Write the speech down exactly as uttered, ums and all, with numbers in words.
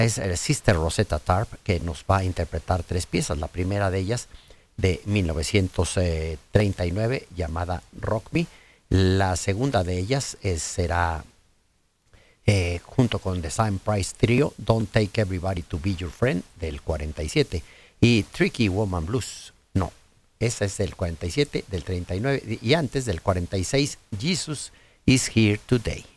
es el Sister Rosetta Tarp, que nos va a interpretar tres piezas. La primera de ellas de mil novecientos treinta y nueve llamada Rock Me. La segunda de ellas es, será eh, junto con The Sam Price Trio, Don't Take Everybody to Be Your Friend del cuarenta y siete, y Tricky Woman Blues. No, esa es del cuarenta y siete, del treinta y nueve y antes del cuarenta y seis, Jesus is Here Today.